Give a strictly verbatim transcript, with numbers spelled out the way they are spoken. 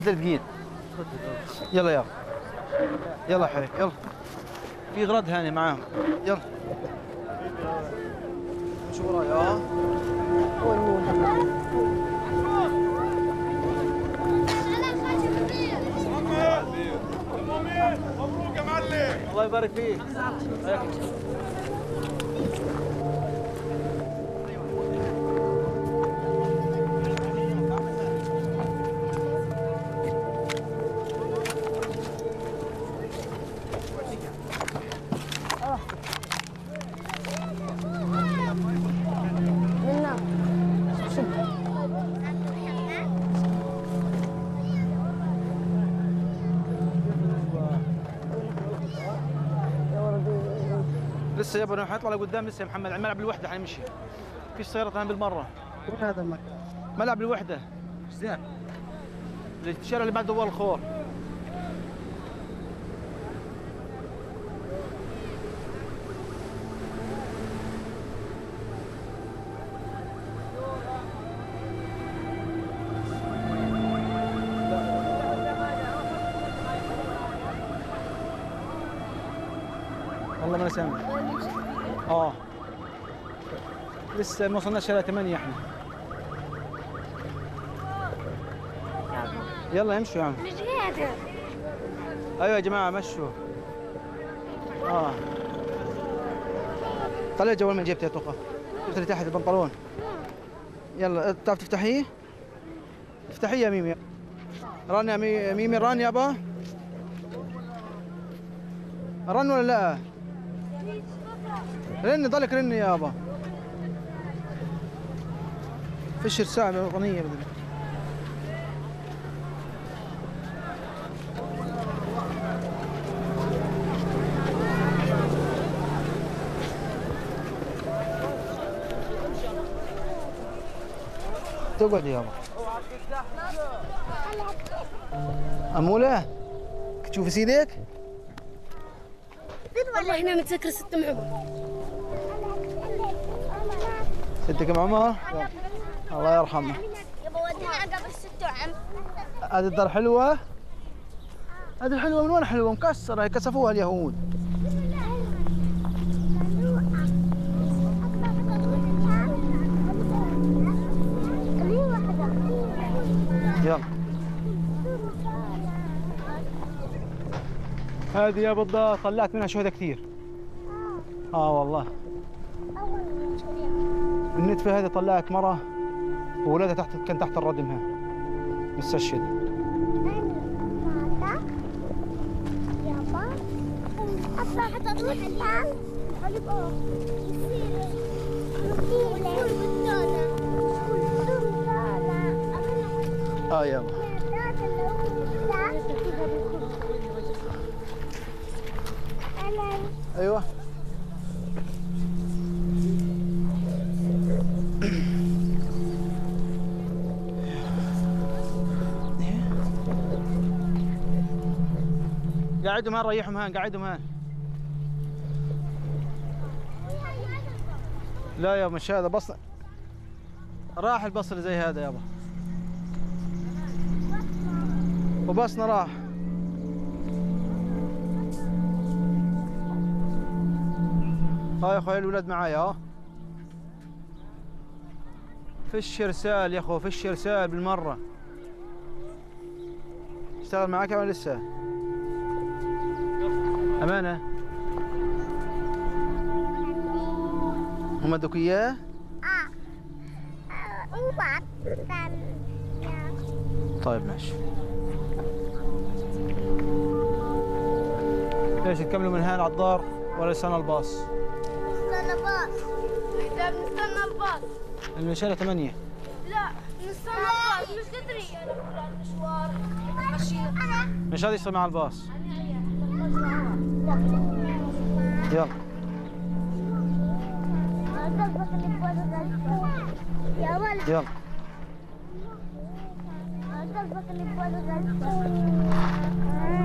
دقيقة. يلا يلا يلا حبيبي يلا. في غرد هاني معاهم. يلا شو وراي؟ اه مبروك يا معلم. الله يبارك فيك. لسه يابا حيطلع لقدام لسه يا محمد. على ملعب الوحده حنمشي. فيش سيارة ثانية بالمرة. وين هذا المكان؟ ملعب الوحده. زين. الشارع اللي بعد دوار الخور. والله ما سامع. اه لسه ما وصلناش شارع ثمانية احنا. يلا امشوا يا عم. مش قادر. ايوه يا جماعة مشوا. اه طلع الجوال من جيبتي يا طخة. جبت اللي تحت البنطلون. يلا تعرف تفتحيه؟ افتحيه يا ميمي. رن يا مي- ميمي رن يابا. رن ولا لا؟ رن ضلك رن يابا. فيش رسالة وطنية بدل. تقعد يابا. أمولة تشوفي سيدك؟ والله هنا متذكر ست ام عمر. ستك ام عمر؟ الله يرحمه. يبا ودينا قبل ست عم. هذه الدار حلوة؟ هذه الحلوة من وين حلوة؟ مكسرة كسفوها اليهود. يلا هذه يا بالضبط طلعت منها شهداء كثير. اه والله النتفة هذه طلعت مرة وولادها تحت كان تحت الردمها مستشهد. أبا حتى تروح الآن. اه يابا ايوه قاعدهم هان ريحهم هان قاعدهم هان. لا يا مش هذا بص راح البصل زي هذا يابا وبصنا راح. ها يا اخوي الولاد معايا ها. فيش ارسال يا اخو فيش ارسال بالمره. اشتغل معاك ولا لسه؟ امانه هم ادوك اياه؟ اه وبعد طيب ماشي. ليش تكملوا من هان على الدار ولا نستنى الباص؟ نستنى باص. لا بنستنى الباص. المشارة ثمانية. لا نستنى الباص مش قادرين. المشوار مشينا. مش هذا يصير مع الباص. يلا. يا ولد. يلا. قلبك اللي